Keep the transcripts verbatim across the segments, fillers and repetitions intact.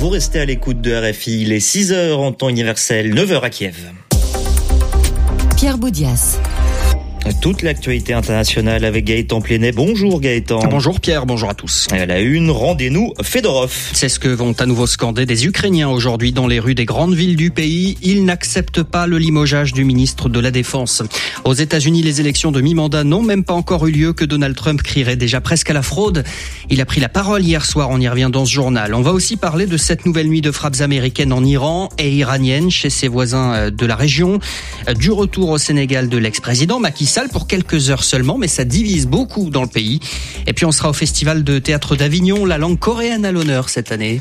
vous restez à l'écoute de R F I. Il est six heures en temps universel, neuf heures à Kiev. Pierre Baudias. Toute l'actualité internationale avec Gaëtan Plénet. Bonjour Gaëtan. Bonjour Pierre, bonjour à tous. À la une, rendez-nous Fedorov. C'est ce que vont à nouveau scander des Ukrainiens aujourd'hui dans les rues des grandes villes du pays. Ils n'acceptent pas le limogeage du ministre de la Défense. Aux États-Unis, les élections de mi-mandat n'ont même pas encore eu lieu que Donald Trump crierait déjà presque à la fraude. Il a pris la parole hier soir, on y revient dans ce journal. On va aussi parler de cette nouvelle nuit de frappes américaines en Iran et iraniennes chez ses voisins de la région. Du retour au Sénégal de l'ex-président Macky Sall pour quelques heures seulement, mais ça divise beaucoup dans le pays. Et puis on sera au Festival de théâtre d'Avignon, la langue coréenne à l'honneur cette année.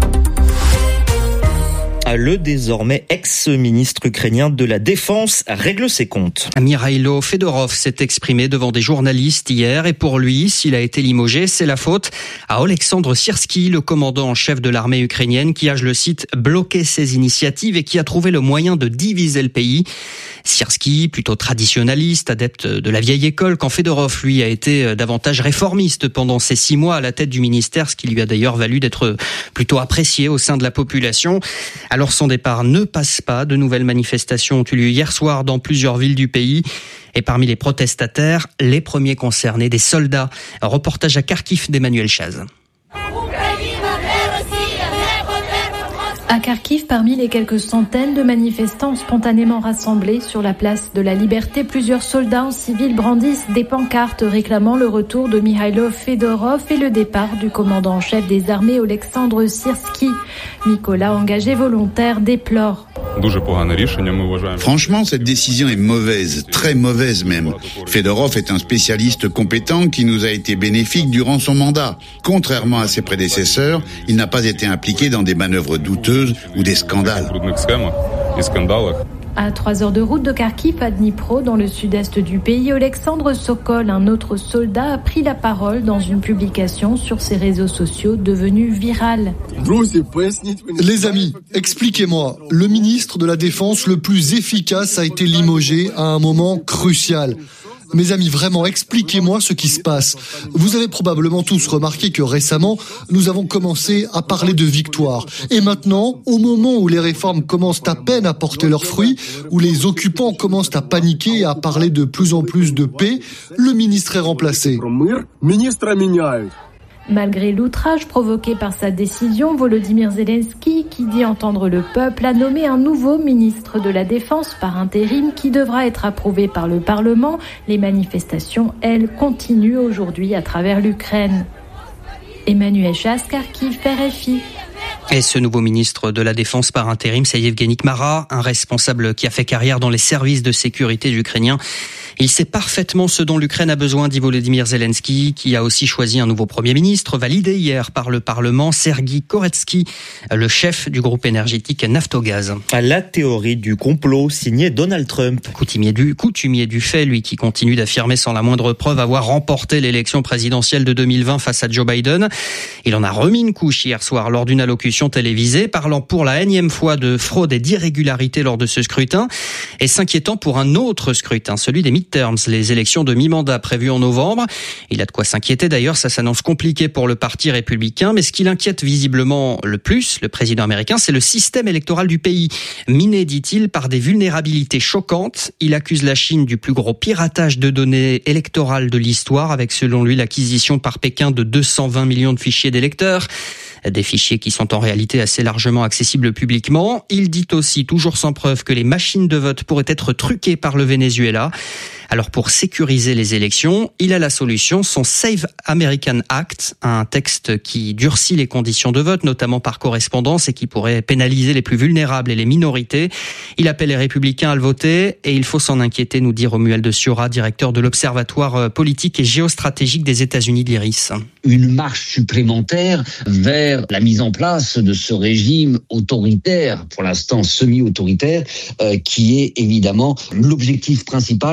Le désormais ex-ministre ukrainien de la Défense règle ses comptes. Mikhailo Fedorov s'est exprimé devant des journalistes hier et pour lui, s'il a été limogé, c'est la faute à Oleksandr Syrskyi, le commandant en chef de l'armée ukrainienne qui a, je le cite, bloqué ses initiatives et qui a trouvé le moyen de diviser le pays. Syrskyi, plutôt traditionnaliste, adepte de la vieille école, quand Fedorov, lui, a été davantage réformiste pendant ces six mois à la tête du ministère, ce qui lui a d'ailleurs valu d'être plutôt apprécié au sein de la population. Alors son départ ne passe pas. De nouvelles manifestations ont eu lieu hier soir dans plusieurs villes du pays. Et parmi les protestataires, les premiers concernés, des soldats. Un reportage à Kharkiv d'Emmanuel Chaz. À Kharkiv, parmi les quelques centaines de manifestants spontanément rassemblés sur la place de la Liberté, plusieurs soldats en civil brandissent des pancartes réclamant le retour de Mikhailo Fedorov et le départ du commandant en chef des armées Oleksandr Syrskyi. Nicolas, engagé volontaire, déplore. Franchement, cette décision est mauvaise, très mauvaise même. Fedorov est un spécialiste compétent qui nous a été bénéfique durant son mandat. Contrairement à ses prédécesseurs, il n'a pas été impliqué dans des manœuvres douteuses ou des scandales. À trois heures de route de Kharkiv à Dnipro, dans le sud-est du pays, Oleksandr Sokol, un autre soldat, a pris la parole dans une publication sur ses réseaux sociaux devenue virale. Les amis, expliquez-moi, le ministre de la Défense le plus efficace a été limogé à un moment crucial. Mes amis, vraiment, expliquez-moi ce qui se passe. Vous avez probablement tous remarqué que récemment, nous avons commencé à parler de victoire. Et maintenant, au moment où les réformes commencent à peine à porter leurs fruits, où les occupants commencent à paniquer et à parler de plus en plus de paix, le ministre est remplacé. Malgré l'outrage provoqué par sa décision, Volodymyr Zelensky, qui dit entendre le peuple, a nommé un nouveau ministre de la Défense par intérim qui devra être approuvé par le Parlement. Les manifestations, elles, continuent aujourd'hui à travers l'Ukraine. Emmanuel Chaz, Kharkiv, R F I. Et ce nouveau ministre de la Défense par intérim, c'est Yevgeny Kmara, un responsable qui a fait carrière dans les services de sécurité ukrainiens. Il sait parfaitement ce dont l'Ukraine a besoin, dit Volodymyr Zelensky, qui a aussi choisi un nouveau Premier ministre, validé hier par le Parlement, Sergueï Koretsky, le chef du groupe énergétique Naftogaz. La théorie du complot signée Donald Trump. Coutumier du, coutumier du fait, lui qui continue d'affirmer sans la moindre preuve avoir remporté l'élection présidentielle de deux mille vingt face à Joe Biden. Il en a remis une couche hier soir lors d'une allocution télévisée, parlant pour la énième fois de fraude et d'irrégularité lors de ce scrutin, et s'inquiétant pour un autre scrutin, celui des midterms, les élections de mi-mandat prévues en novembre. Il a de quoi s'inquiéter d'ailleurs, ça s'annonce compliqué pour le parti républicain, mais ce qui l'inquiète visiblement le plus, le président américain, c'est le système électoral du pays. Miné, dit-il, par des vulnérabilités choquantes. Il accuse la Chine du plus gros piratage de données électorales de l'histoire, avec selon lui l'acquisition par Pékin de deux cent vingt millions de fichiers d'électeurs. Des fichiers qui sont en réalité assez largement accessibles publiquement. Il dit aussi, toujours sans preuve, que les machines de vote pourraient être truquées par le Venezuela. Alors pour sécuriser les élections, il a la solution, son Save American Act, un texte qui durcit les conditions de vote, notamment par correspondance, et qui pourrait pénaliser les plus vulnérables et les minorités. Il appelle les républicains à le voter, et il faut s'en inquiéter, nous dit Romuald de Siora, directeur de l'Observatoire politique et géostratégique des États-Unis de l'I R I S. Une marche supplémentaire vers la mise en place de ce régime autoritaire, pour l'instant semi-autoritaire, euh, qui est évidemment l'objectif principal de ces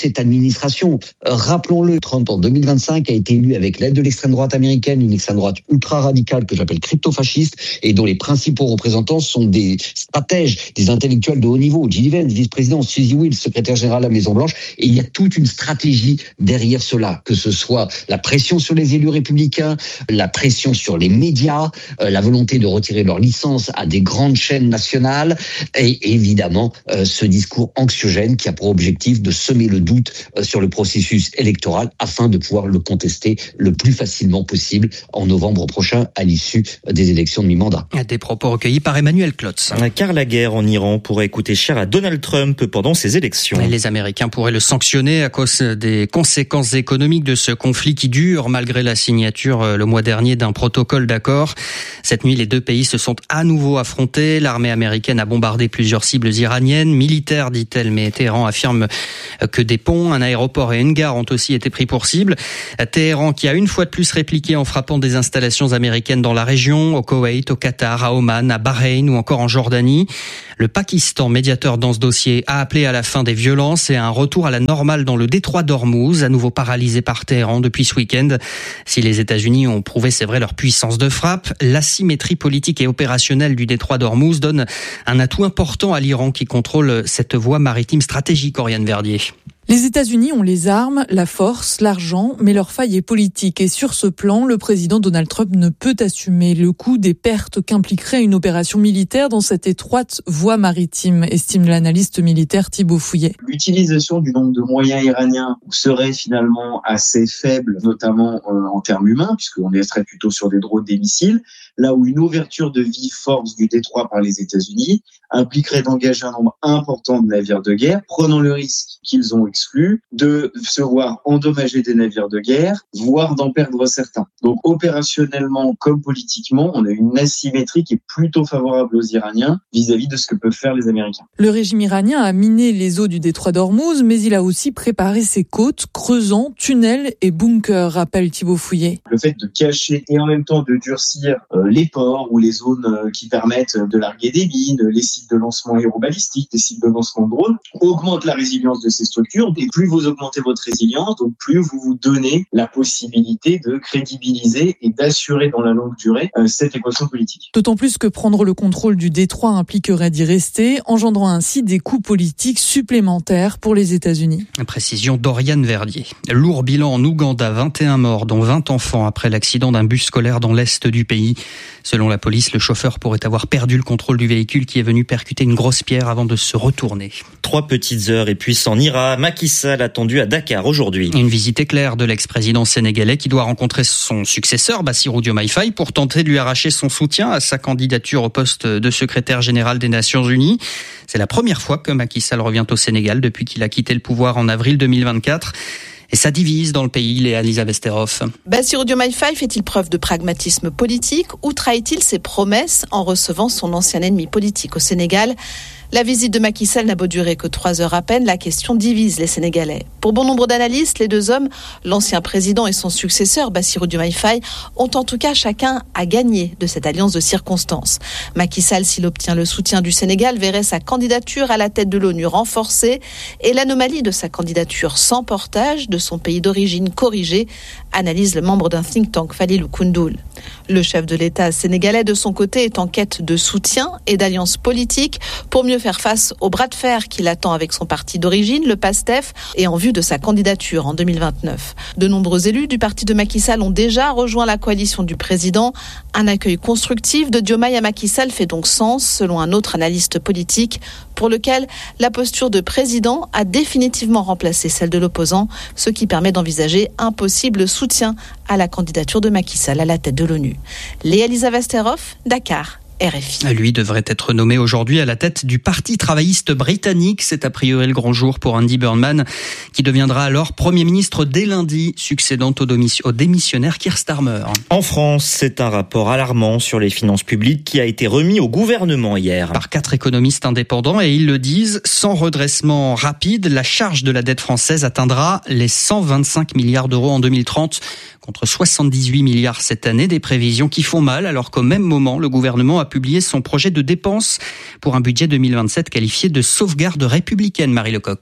cette administration. Euh, rappelons-le, Trump en deux mille vingt-cinq a été élu avec l'aide de l'extrême droite américaine, une extrême droite ultra radicale que j'appelle crypto-fasciste et dont les principaux représentants sont des stratèges, des intellectuels de haut niveau. J D. Vance, vice-président, Suzy Wild, secrétaire général à la Maison-Blanche. Et il y a toute une stratégie derrière cela, que ce soit la pression sur les élus républicains, la pression sur les médias, euh, la volonté de retirer leur licence à des grandes chaînes nationales et évidemment euh, ce discours anxiogène qui a pour objectif de semer le doute euh, sur le processus électoral afin de pouvoir le contester le plus facilement possible en novembre prochain à l'issue des élections de mi-mandat. Des propos recueillis par Emmanuel Klotz. Car la guerre en Iran pourrait coûter cher à Donald Trump pendant ses élections. Et les Américains pourraient le sanctionner à cause des conséquences économiques de ce conflit qui dure malgré la signature le mois dernier d'un protocole d'accord. Cette nuit, les deux pays se sont à nouveau affrontés. L'armée américaine a bombardé plusieurs cibles iraniennes, militaires, dit-elle, mais Téhéran affirme que des ponts, un aéroport et une gare ont aussi été pris pour cible. Téhéran qui a une fois de plus répliqué en frappant des installations américaines dans la région, au Koweït, au Qatar, à Oman, à Bahreïn ou encore en Jordanie. Le Pakistan, médiateur dans ce dossier, a appelé à la fin des violences et à un retour à la normale dans le détroit d'Ormuz, à nouveau paralysé par Téhéran depuis ce week-end. Si les États-Unis ont prouvé, c'est vrai, leur puissance de frappe, l'asymétrie politique et opérationnelle du détroit d'Ormuz donne un atout important à l'Iran qui contrôle cette voie maritime stratégique, Oriane Verdier. Les États-Unis ont les armes, la force, l'argent, mais leur faille est politique. Et sur ce plan, le président Donald Trump ne peut assumer le coût des pertes qu'impliquerait une opération militaire dans cette étroite voie maritime, estime l'analyste militaire Thibault Fouillet. L'utilisation du nombre de moyens iraniens serait finalement assez faible, notamment euh, en termes humains, puisqu'on serait plutôt sur des drones, des missiles, là où une ouverture de vive force du détroit par les États-Unis impliquerait d'engager un nombre important de navires de guerre, prenant le risque qu'ils ont exclu de se voir endommager des navires de guerre, voire d'en perdre certains. Donc opérationnellement comme politiquement, on a une asymétrie qui est plutôt favorable aux Iraniens vis-à-vis de ce que peuvent faire les Américains. Le régime iranien a miné les eaux du détroit d'Ormuz, mais il a aussi préparé ses côtes, creusant tunnels et bunkers, rappelle Thibault Fouillet. Le fait de cacher et en même temps de durcir euh, les ports ou les zones euh, qui permettent de larguer des mines, les sites de lancement aérobalistique, les sites de lancement de drones, augmente la résilience de ces structures. Et plus vous augmentez votre résilience, donc plus vous vous donnez la possibilité de crédibiliser et d'assurer dans la longue durée euh, cette équation politique. D'autant plus que prendre le contrôle du détroit impliquerait d'y rester, engendrant ainsi des coûts politiques supplémentaires pour les États-Unis. Précision d'Oriane Verdier. Lourd bilan en Ouganda, vingt et un morts, dont vingt enfants après l'accident d'un bus scolaire dans l'est du pays. Selon la police, le chauffeur pourrait avoir perdu le contrôle du véhicule qui est venu percuter une grosse pierre avant de se retourner. Trois petites heures et puis s'en ira. Macky Sall attendu à Dakar aujourd'hui. Une visite éclair de l'ex-président sénégalais qui doit rencontrer son successeur, Bassirou Diomaye Faye, pour tenter de lui arracher son soutien à sa candidature au poste de secrétaire général des Nations Unies. C'est la première fois que Macky Sall revient au Sénégal depuis qu'il a quitté le pouvoir en avril deux mille vingt-quatre. Et ça divise dans le pays, Léa Lisa Vesterhoff. Bassirou Diomaye Faye fait-il preuve de pragmatisme politique ou trahit-il ses promesses en recevant son ancien ennemi politique au Sénégal ? La visite de Macky Sall n'a beau durer que trois heures à peine, la question divise les Sénégalais. Pour bon nombre d'analystes, les deux hommes, l'ancien président et son successeur, Bassirou Diomaye Faye, ont en tout cas chacun à gagner de cette alliance de circonstances. Macky Sall, s'il obtient le soutien du Sénégal, verrait sa candidature à la tête de l'ONU renforcée et l'anomalie de sa candidature sans portage de son pays d'origine corrigée, analyse le membre d'un think tank, Falilou Koundoul. Le chef de l'État sénégalais, de son côté, est en quête de soutien et d'alliance politique pour mieux faire face au bras de fer qu'il attend avec son parti d'origine, le PASTEF, et en vue de sa candidature en deux mille vingt-neuf. De nombreux élus du parti de Macky Sall ont déjà rejoint la coalition du président. Un accueil constructif de Diomaye à Macky Sall fait donc sens, selon un autre analyste politique, pour lequel la posture de président a définitivement remplacé celle de l'opposant, ce qui permet d'envisager un possible soutien à la candidature de Macky Sall à la tête de l'ONU. Léa Lisa Vesterhoff, Dakar. R F I. Lui devrait être nommé aujourd'hui à la tête du Parti travailliste britannique. C'est a priori le grand jour pour Andy Burnham, qui deviendra alors Premier ministre dès lundi, succédant au, domis- au démissionnaire Keir Starmer. En France, c'est un rapport alarmant sur les finances publiques qui a été remis au gouvernement hier. Par quatre économistes indépendants, et ils le disent, sans redressement rapide, la charge de la dette française atteindra les cent vingt-cinq milliards d'euros en deux mille trente, contre soixante-dix-huit milliards cette année, des prévisions qui font mal, alors qu'au même moment, le gouvernement a publié son projet de dépenses pour un budget deux mille vingt-sept qualifié de sauvegarde républicaine, Marie Lecoq.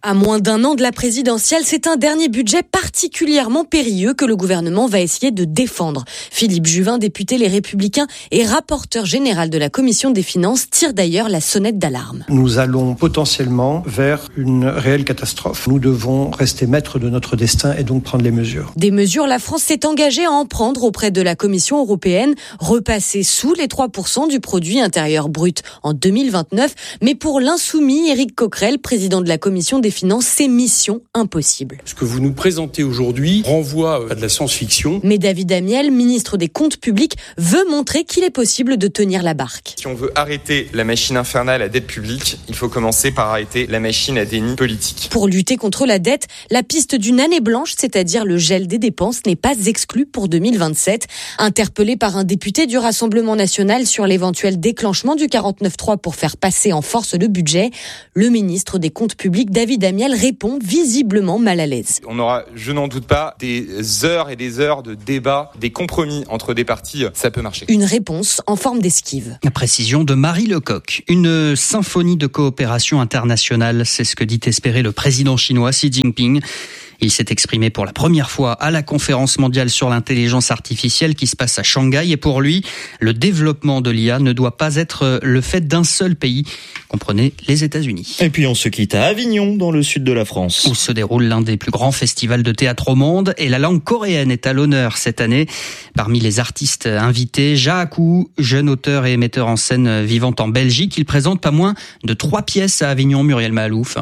À moins d'un an de la présidentielle, c'est un dernier budget particulièrement périlleux que le gouvernement va essayer de défendre. Philippe Juvin, député Les Républicains et rapporteur général de la Commission des Finances, tire d'ailleurs la sonnette d'alarme. Nous allons potentiellement vers une réelle catastrophe. Nous devons rester maîtres de notre destin et donc prendre les mesures. Des mesures, la France s'est engagée à en prendre auprès de la Commission européenne, repasser sous les trois pour cent du produit intérieur brut en deux mille vingt-neuf. Mais pour l'insoumis Éric Coquerel, président de la Commission des Finances, c'est mission impossible. Ce que vous nous présentez aujourd'hui renvoie à de la science-fiction. Mais David Amiel, ministre des Comptes publics, veut montrer qu'il est possible de tenir la barque. Si on veut arrêter la machine infernale à dette publique, il faut commencer par arrêter la machine à déni politique. Pour lutter contre la dette, la piste d'une année blanche, c'est-à-dire le gel des dépenses, n'est pas exclue pour deux mille vingt-sept. Interpellé par un député du Rassemblement national sur l'éventuel déclenchement du quarante-neuf trois pour faire passer en force le budget, le ministre des Comptes publics, David Amiel, répond visiblement mal à l'aise. On aura, je n'en doute pas, des heures et des heures de débat, des compromis entre des partis, ça peut marcher. Une réponse en forme d'esquive. La précision de Marie Lecoq. Une symphonie de coopération internationale, c'est ce que dit espérer le président chinois Xi Jinping. Il s'est exprimé pour la première fois à la conférence mondiale sur l'intelligence artificielle qui se passe à Shanghai. Et pour lui, le développement de l'I A ne doit pas être le fait d'un seul pays, comprenez les États-Unis. Et puis on se quitte à Avignon, dans le sud de la France, où se déroule l'un des plus grands festivals de théâtre au monde. Et la langue coréenne est à l'honneur cette année. Parmi les artistes invités, Jaakou, jeune auteur et metteur en scène vivant en Belgique. Il présente pas moins de trois pièces à Avignon, Muriel Mahalouf.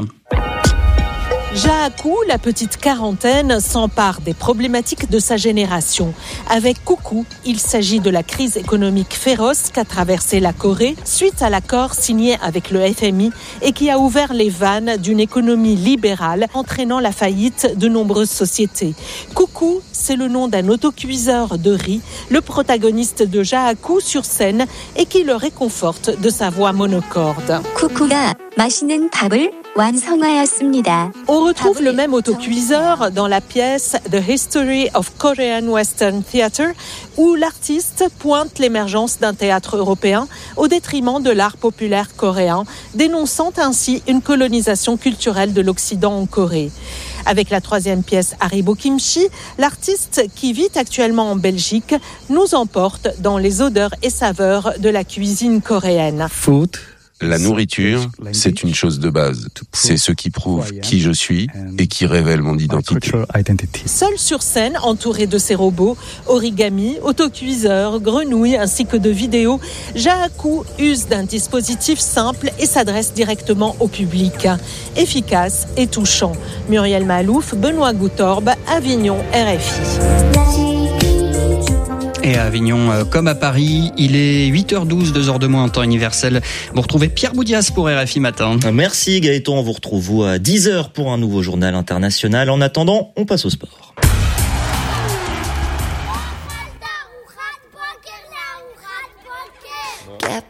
Jaakou, la petite quarantaine, s'empare des problématiques de sa génération. Avec Coucou, il s'agit de la crise économique féroce qu'a traversée la Corée suite à l'accord signé avec le F M I et qui a ouvert les vannes d'une économie libérale, entraînant la faillite de nombreuses sociétés. Coucou, c'est le nom d'un autocuiseur de riz, le protagoniste de Jaakou sur scène et qui le réconforte de sa voix monocorde. Coucou가 맛있는 밥을 완성하였습니다. On retrouve le même autocuiseur dans la pièce The History of Korean Western Theatre, où l'artiste pointe l'émergence d'un théâtre européen au détriment de l'art populaire coréen, dénonçant ainsi une colonisation culturelle de l'Occident en Corée. Avec la troisième pièce Haribo Kimchi, l'artiste qui vit actuellement en Belgique nous emporte dans les odeurs et saveurs de la cuisine coréenne. Food. La nourriture, c'est une chose de base. C'est ce qui prouve qui je suis et qui révèle mon identité. Seul sur scène, entouré de ses robots, origami, autocuiseurs, grenouilles ainsi que de vidéos, Jaakou use d'un dispositif simple et s'adresse directement au public. Efficace et touchant. Muriel Mahalouf, Benoît Goutorbe, Avignon, R F I. Et à Avignon, comme à Paris, il est huit heures douze, deux heures de moins en temps universel. Vous retrouvez Pierre Boudias pour R F I Matin. Merci Gaëtan, on vous retrouve vous à dix heures pour un nouveau journal international. En attendant, on passe au sport.